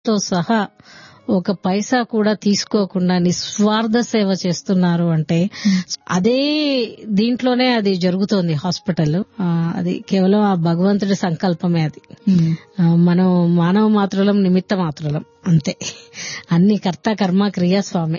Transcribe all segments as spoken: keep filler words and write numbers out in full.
తో సహా ఒక పైసా కూడా తీసుకోకుండా నిస్వార్థ సేవ చేస్తున్నారు అంటే అదే దీంట్లోనే అది జరుగుతోంది హాస్పిటల్. అది కేవలం ఆ భగవంతుడి సంకల్పమే. అది మనం మానవ మాత్రులం, నిమిత్త మాత్రులం అంతే. అన్ని కర్త కర్మ క్రియా స్వామి.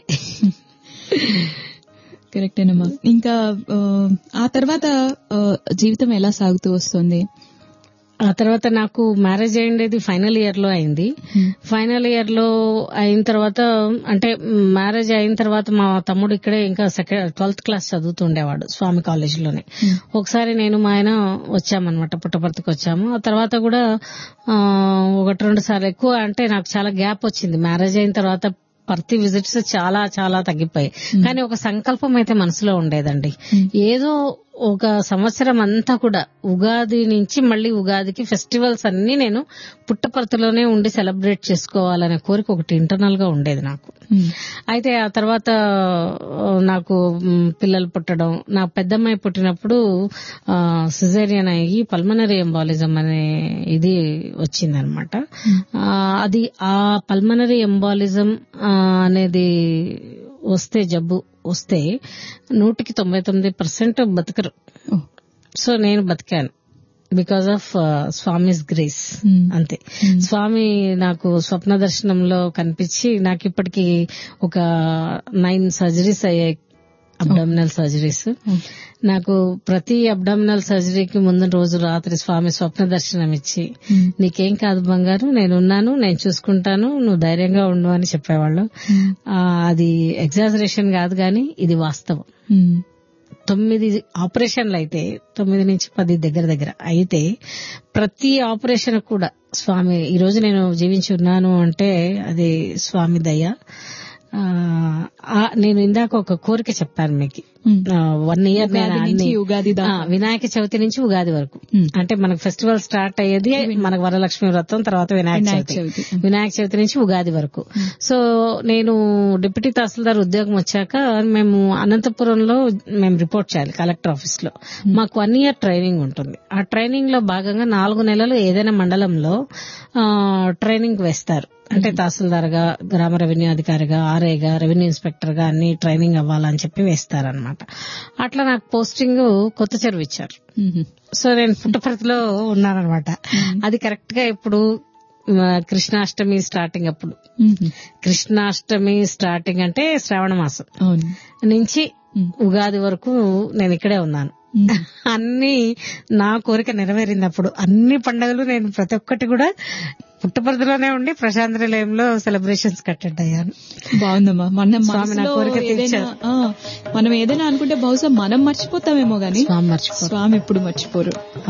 కరెక్టేనమ్మా. ఇంకా ఆ తర్వాత జీవితం ఎలా సాగుతూ వస్తుంది? ఆ తర్వాత నాకు మ్యారేజ్ అయ్యిండేది ఫైనల్ ఇయర్ లో అయింది. ఫైనల్ ఇయర్ లో అయిన తర్వాత అంటే మ్యారేజ్ అయిన తర్వాత మా తమ్ముడు ఇక్కడే ఇంకా సెకండ్ ట్వెల్త్ క్లాస్ చదువుతుండేవాడు స్వామి కాలేజ్ లోనే. ఒకసారి నేను మా ఆయన వచ్చామన్నమాట, పుట్టపర్తికి వచ్చాము. ఆ తర్వాత కూడా ఒకటి రెండు సార్లు ఎక్కువ అంటే నాకు చాలా గ్యాప్ వచ్చింది. మ్యారేజ్ అయిన తర్వాత పర్తి విజిట్స్ చాలా చాలా తగ్గిపోయాయి. కానీ ఒక సంకల్పం అయితే మనసులో ఉండేదండి. ఏదో ఒక సంవత్సరం అంతా కూడా ఉగాది నుంచి మళ్లీ ఉగాదికి ఫెస్టివల్స్ అన్ని నేను పుట్టపర్తిలోనే ఉండి సెలబ్రేట్ చేసుకోవాలనే కోరిక ఒకటి ఇంటర్నల్ గా ఉండేది నాకు. అయితే ఆ తర్వాత నాకు పిల్లలు పుట్టడం, నా పెద్దమ్మాయి పుట్టినప్పుడు సిజేరియన్ అయ్యి పల్మనరీ ఎంబాలిజం అనే ఇది వచ్చిందనమాట. అది ఆ పల్మనరీ ఎంబాలిజం అనేది వస్తే జబ్బు వస్తే నూటికి తొంభై తొమ్మిది పర్సెంట్ బతకరు. సో నేను బతికాను బికాజ్ ఆఫ్ స్వామిస్ గ్రేస్ అంతే. స్వామి నాకు స్వప్న దర్శనంలో కనిపించి నాకు ఇప్పటికి ఒక నైన్ సర్జరీస్ అయ్యాయి, అబ్డామినల్ సర్జరీస్. నాకు ప్రతి అబ్డామినల్ సర్జరీకి ముందు రోజు రాత్రి స్వామి స్వప్న దర్శనం ఇచ్చి నీకేం కాదు బంగారు, నేనున్నాను, నేను చూసుకుంటాను, నువ్వు ధైర్యంగా ఉండు అని చెప్పేవాళ్ళు. అది ఎగ్జాజరేషన్ కాదు గాని ఇది వాస్తవం. తొమ్మిది ఆపరేషన్లు అయితే తొమ్మిది నుంచి పది దగ్గర దగ్గర అయితే ప్రతి ఆపరేషన్ కూడా స్వామి ఈ రోజు నేను జీవించి ఉన్నాను అంటే అది స్వామి దయ. నేను ఇందాక ఒక కోరిక చెప్పాను మీకు, వన్ ఇయర్ ఉగాది వినాయక చవితి నుంచి ఉగాది వరకు అంటే మనకు ఫెస్టివల్ స్టార్ట్ అయ్యేది మనకు వరలక్ష్మి వ్రతం, తర్వాత వినాయక చవితి. వినాయక చవితి నుంచి ఉగాది వరకు. సో నేను డిప్యూటీ తహసీల్దార్ ఉద్యోగం వచ్చాక మేము అనంతపురంలో మేము రిపోర్ట్ చేయాలి కలెక్టర్ ఆఫీస్ లో. మాకు వన్ ఇయర్ ట్రైనింగ్ ఉంటుంది. ఆ ట్రైనింగ్ లో భాగంగా నాలుగు నెలలు ఏదైనా మండలంలో ట్రైనింగ్ వేస్తారు. అంటే తహసీల్దార్ గా, గ్రామ రెవెన్యూ అధికారిగా, ఆర్ఐగా, రెవెన్యూ ఇన్స్పెక్టర్ గా అన్ని ట్రైనింగ్ అవ్వాలని చెప్పి వేస్తారనమాట. అట్లా నాకు పోస్టింగ్ కొత్త చెరువు ఇచ్చారు. సో నేను పుట్టపర్తిలో ఉన్నానమాట. అది కరెక్ట్ గా ఇప్పుడు కృష్ణాష్టమి స్టార్టింగ్. అప్పుడు కృష్ణాష్టమి స్టార్టింగ్ అంటే శ్రావణ మాసం నుంచి ఉగాది వరకు నేను ఇక్కడే ఉన్నాను. అన్ని నా కోరిక నెరవేరింది. అప్పుడు అన్ని పండుగలు నేను ప్రతి ఒక్కటి కూడా పుట్టపర్తిలోనే ఉండి ప్రశాంత్ నిలయంలో సెలబ్రేషన్స్ అటెండ్ అయ్యాను. బాగుందమ్మా. మనం మనం ఏదైనా అనుకుంటే బహుశా మనం మర్చిపోతామేమో గానీ స్వామి ఎప్పుడు మర్చిపోరు.